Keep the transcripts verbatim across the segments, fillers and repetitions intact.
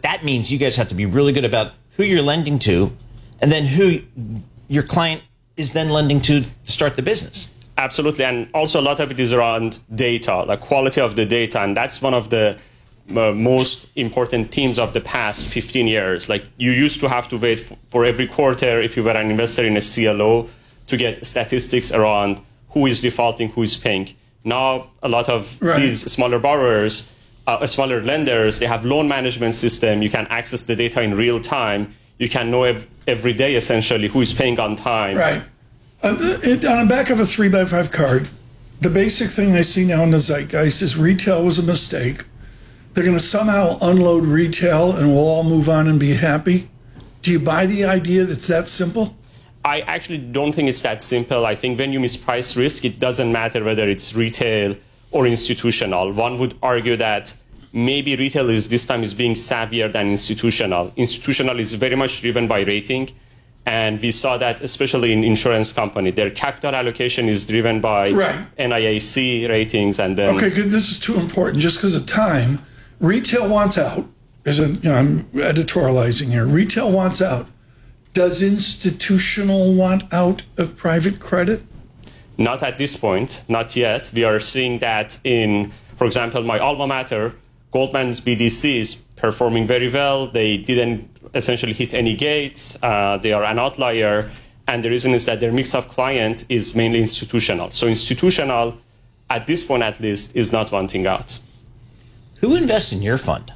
But that means you guys have to be really good about who you're lending to and then who your client is then lending to to start the business. Absolutely. And also a lot of it is around data, the quality of the data. And that's one of the uh, most important themes of the past fifteen years. Like you used to have to wait f- for every quarter if you were an investor in a C L O to get statistics around who is defaulting, who is paying. Now, a lot of right. these smaller borrowers, uh, smaller lenders, they have loan management system. You can access the data in real time. You can know ev- every day, essentially, who is paying on time. Right. Uh, it, on the back of a three by five card, the basic thing I see now in the zeitgeist is retail was a mistake. They're going to somehow unload retail and we'll all move on and be happy. Do you buy the idea that it's that simple? I actually don't think it's that simple. I think when you misprice risk, it doesn't matter whether it's retail or institutional. One would argue that maybe retail is this time is being savvier than institutional. Institutional is very much driven by rating. And we saw that especially in insurance company. Their capital allocation is driven by right. N I A C ratings. And then okay, good. This is too important just because of time. Retail wants out. As a, you know, I'm editorializing here. Retail wants out. Does institutional want out of private credit? Not at this point, not yet. We are seeing that in, for example, my alma mater, Goldman's B D C is performing very well. They didn't essentially hit any gates. Uh, they are an outlier. And the reason is that their mix of client is mainly institutional. So institutional, at this point at least, is not wanting out. Who invests in your fund?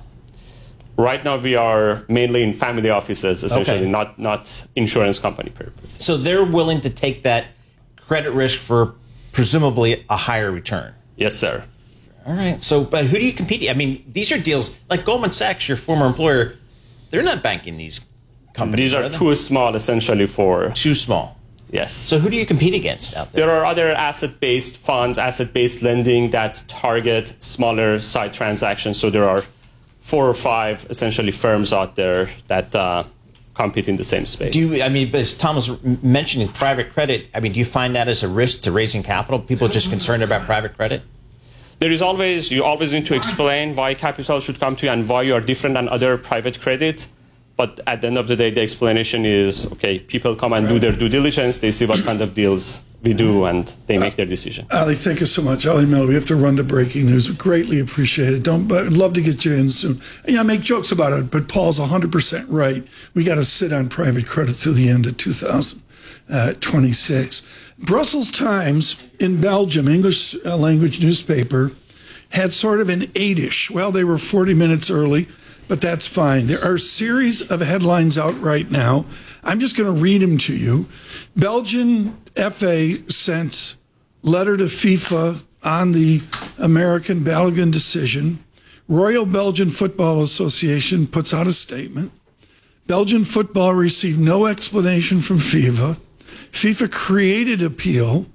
Right now, we are mainly in family offices, essentially, okay. not not insurance company purposes. So they're willing to take that credit risk for presumably a higher return. Yes, sir. All right. So, but who do you compete? I mean, these are deals like Goldman Sachs, your former employer. They're not banking these companies. These are, are too small, essentially, for too small. Yes. So who do you compete against out there? There are other asset-based funds, asset-based lending that target smaller side transactions. So there are four or five essentially firms out there that uh, compete in the same space. Do you, I mean, as Tom was mentioning private credit, I mean, do you find that as a risk to raising capital? People are just concerned about private credit? There is always, you always need to explain why capital should come to you and why you are different than other private credit. But at the end of the day, the explanation is, okay, people come and do their due diligence. They see what kind of deals we do, and they make their decision. Ali, thank you so much. Ali Miller, we have to run to breaking news. We greatly appreciate it. Don't, but I'd love to get you in soon. Yeah, I make jokes about it, but Paul's one hundred percent right. We got to sit on private credit through the end of two thousand twenty-six. Brussels Times in Belgium, English language newspaper, had sort of an eight-ish. Well, they were forty minutes early, but that's fine. There are a series of headlines out right now. I'm just going to read them to you. Belgian F A sent letter to FIFA on the American Balogun decision. Royal Belgian Football Association puts out a statement. Belgian football received no explanation from FIFA. FIFA created appeal,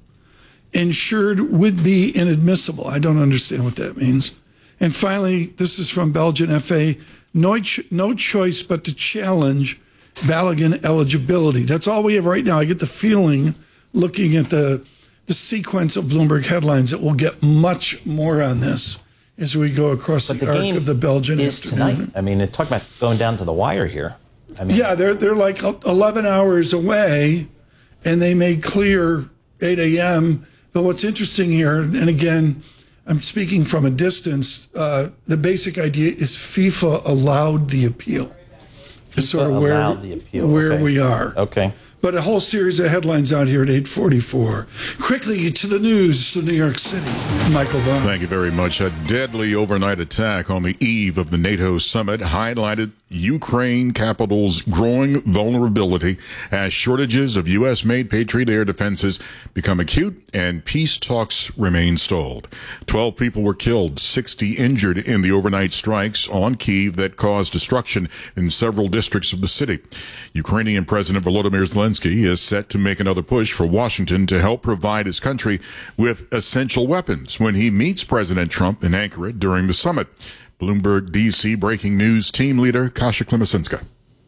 ensured would be inadmissible. I don't understand what that means. And finally, this is from Belgian F A, no, ch- no choice but to challenge Balogun eligibility. That's all we have right now. I get the feeling, looking at the the sequence of Bloomberg headlines, that we'll get much more on this as we go across but the, the arc game of the Belgian is afternoon. tonight. I mean, they're talking about going down to the wire here. I mean, yeah, they're they're like eleven hours away, and they made clear eight a.m. But what's interesting here, and again, I'm speaking from a distance, uh, the basic idea is FIFA allowed the appeal. FIFA sort of where, allowed the appeal. where okay. we are. Okay. But a whole series of headlines out here at eight forty-four. Quickly to the news to New York City. Michael Vaughn. Thank you very much. A deadly overnight attack on the eve of the NATO summit highlighted Ukraine capital's growing vulnerability as shortages of U S-made Patriot air defenses become acute and peace talks remain stalled. Twelve people were killed, sixty injured in the overnight strikes on Kyiv that caused destruction in several districts of the city. Ukrainian President Volodymyr Zelensky is set to make another push for Washington to help provide his country with essential weapons when he meets President Trump in Ankara during the summit. Bloomberg D C breaking news team leader Kasia Klemesinska. Trump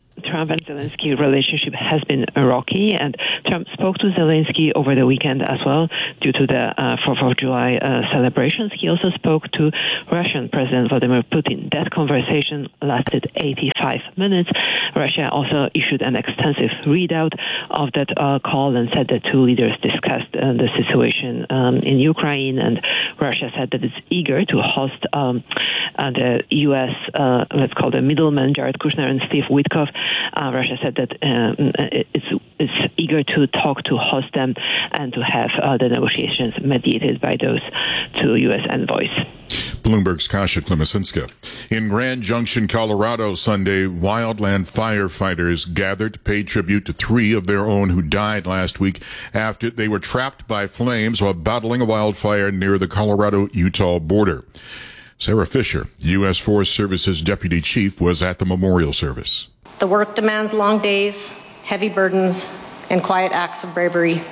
Trump and Zelensky relationship has been rocky, and Trump spoke to Zelensky over the weekend as well due to the uh, fourth of July uh, celebrations. He also spoke to Russian President Vladimir Putin. That conversation lasted eighty-five minutes. Russia also issued an extensive readout of that uh, call and said that two leaders discussed uh, the situation um, in Ukraine, and Russia said that it's eager to host um, uh, the U S, uh, let's call them middlemen, Jared Kushner and Steve Witkoff. Uh, Russia said that um, it's, it's eager to talk to host them and to have uh, the negotiations mediated by those two U S envoys. Bloomberg's Kasia Klemesinska. In Grand Junction, Colorado, Sunday, wildland firefighters gathered to pay tribute to three of their own who died last week after they were trapped by flames while battling a wildfire near the Colorado-Utah border. Sarah Fisher, U S Forest Service's deputy chief, was at the memorial service. The work demands long days, heavy burdens, and quiet acts of bravery.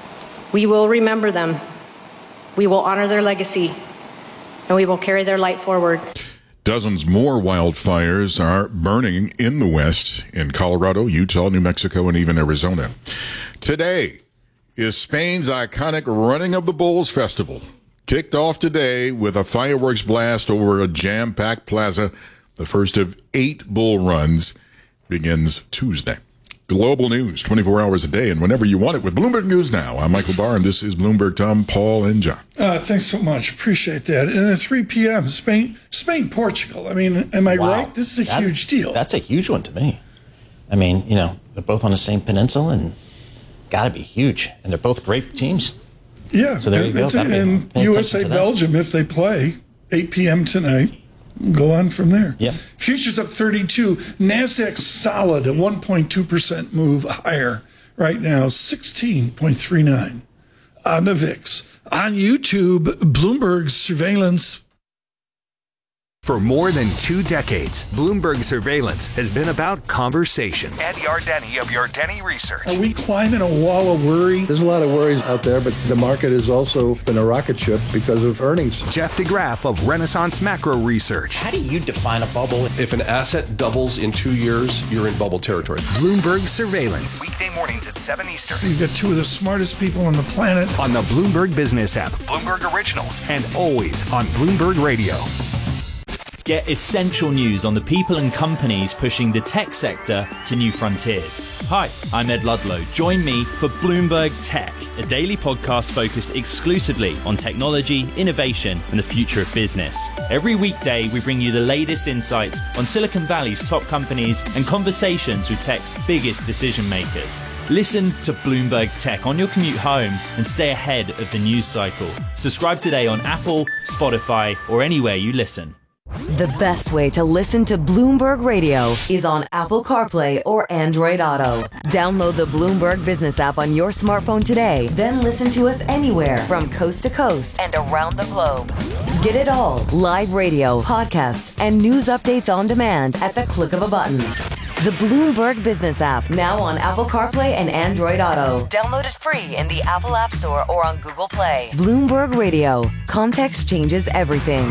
We will remember them. We will honor their legacy, and we will carry their light forward. Dozens more wildfires are burning in the West, in Colorado, Utah, New Mexico, and even Arizona. Today is Spain's iconic Running of the Bulls Festival. Kicked off today with a fireworks blast over a jam-packed plaza. The first of eight bull runs begins Tuesday. Global news, twenty-four hours a day, and whenever you want it with Bloomberg News Now. I'm Michael Barr, and this is Bloomberg Tom, Paul, and John. Uh, thanks so much. Appreciate that. And at three p.m., Spain, Spain, Portugal. I mean, am I Wow. right? This is a That- huge deal. That's a huge one to me. I mean, you know, they're both on the same peninsula and got to be huge. And they're both great teams. Yeah. So there you go. And, Gotta be- and pay U attention S A to that. Belgium, if they play, eight p.m. tonight. Go on from there. Yep. Futures up thirty-two. NASDAQ solid, a one point two percent move higher right now, sixteen point three nine. On the V I X. On YouTube, Bloomberg Surveillance. For more than two decades, Bloomberg Surveillance has been about conversation. Ed Yardeni of Yardeni Research. Are we climbing a wall of worry? There's a lot of worries out there, but the market has also been a rocket ship because of earnings. Jeff DeGraff of Renaissance Macro Research. How do you define a bubble? If an asset doubles in two years, you're in bubble territory. Bloomberg Surveillance Weekday mornings at seven Eastern. You've got two of the smartest people on the planet. on the Bloomberg Business app Bloomberg Originals. and always on Bloomberg Radio. Get essential news on the people and companies pushing the tech sector to new frontiers. Hi, I'm Ed Ludlow. Join me for Bloomberg Tech, a daily podcast focused exclusively on technology, innovation, and the future of business. Every weekday, we bring you the latest insights on Silicon Valley's top companies and conversations with tech's biggest decision makers. Listen to Bloomberg Tech on your commute home and stay ahead of the news cycle. Subscribe today on Apple, Spotify, or anywhere you listen. The best way to listen to Bloomberg Radio is on Apple CarPlay or Android Auto. Download the Bloomberg Business app on your smartphone today, then listen to us anywhere from coast to coast and around the globe. Get it all, live radio, podcasts, and news updates on demand at the click of a button. The Bloomberg Business app, now on Apple CarPlay and Android Auto. Download it free in the Apple App Store or on Google Play. Bloomberg Radio. Context changes everything.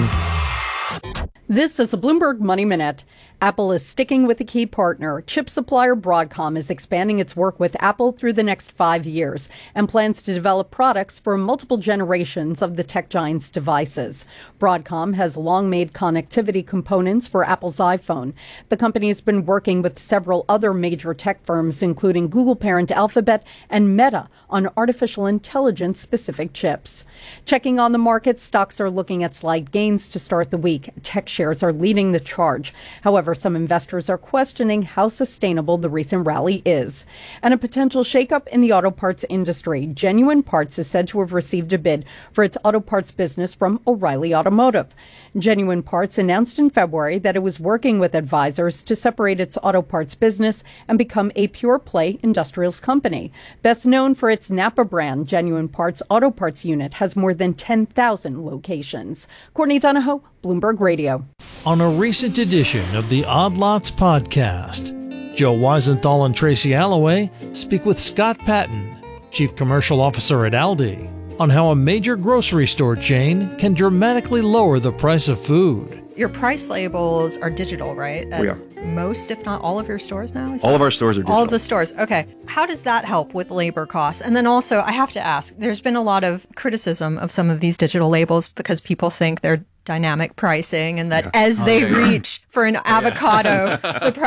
This is a Bloomberg Money Minute. Apple is sticking with a key partner. Chip supplier Broadcom is expanding its work with Apple through the next five years and plans to develop products for multiple generations of the tech giant's devices. Broadcom has long made connectivity components for Apple's iPhone. The company has been working with several other major tech firms, including Google parent Alphabet and Meta, on artificial intelligence-specific chips. Checking on the market, stocks are looking at slight gains to start the week. Tech shares are leading the charge. However, some investors are questioning how sustainable the recent rally is. And a potential shakeup in the auto parts industry. Genuine Parts is said to have received a bid for its auto parts business from O'Reilly Automotive. Genuine Parts announced in February that it was working with advisors to separate its auto parts business and become a pure-play industrials company. Best known for its Napa brand, Genuine Parts Auto Parts unit has more than ten thousand locations. Courtney Donahoe, Bloomberg Radio. On a recent edition of the Odd Lots podcast, Joe Weisenthal and Tracy Alloway speak with Scott Patton, Chief Commercial Officer at Aldi, on how a major grocery store chain can dramatically lower the price of food. Your price labels are digital, right? And We are. most, if not all of your stores now? Is all that- of our stores are digital. All of the stores. Okay. How does that help with labor costs? And then also, I have to ask, there's been a lot of criticism of some of these digital labels because people think they're dynamic pricing and that Yeah. as Oh, they yeah, yeah. reach for an avocado, the